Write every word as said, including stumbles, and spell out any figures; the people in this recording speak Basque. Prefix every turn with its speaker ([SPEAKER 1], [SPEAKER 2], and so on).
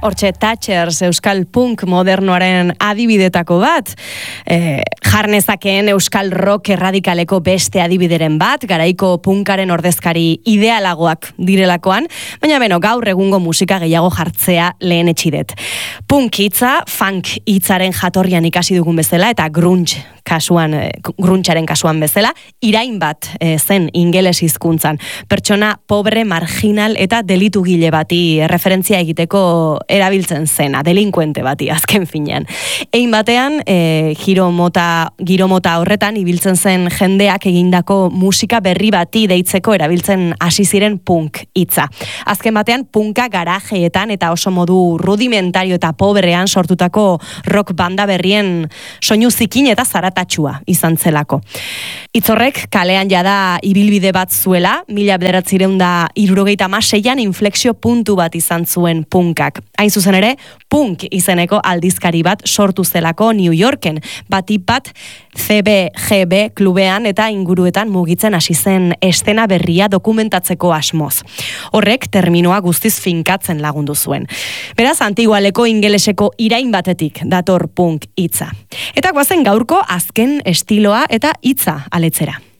[SPEAKER 1] Hortxe Thatchers euskal punk modernoaren adibidetako bat, e, jarnezakeen euskal rock erradikaleko beste adibideren bat, garaiko punkaren ordezkari idealagoak direlakoan, baina beno, gaur egungo musika gehiago jartzea lehen etxidet. Punk hitza, funk hitzaren jatorrian ikasi dugun bezala, eta grunge kasuan, grungearen kasuan bezala, irain bat e, zen ingeles hizkuntzan. Pertsona pobre, marginal eta delitugile bati referentzia egiteko erabiltzen zena, delinkuente bati azken finean. Ein batean, e, giro mota, giro mota horretan ibiltzen zen jendeak egindako musika berri bati deitzeko erabiltzen hasi ziren punk hitza. Azken batean, punka garajeetan eta oso modu rudimentario eta pobrean sortutako rock banda berrien soinu zikin eta zaratatxua izan zelako. Itzorrek kalean jada ibilbide bat zuela, mila bederatzireun da hirurogeita hamaseian inflexio puntu bat izan zuen punkak. Hain zuzen ere, punk izeneko aldizkari bat sortu zelako New Yorken, batik bat C B G B klubean eta inguruetan mugitzen hasi zen estena berria dokumentatzeko asmoz. Horrek terminoa guztiz finkatzen lagundu zuen. Beraz, antigualeko ingeleseko irain batetik dator punk hitza. Eta guazen gaurko azken estiloa eta hitza aletzera.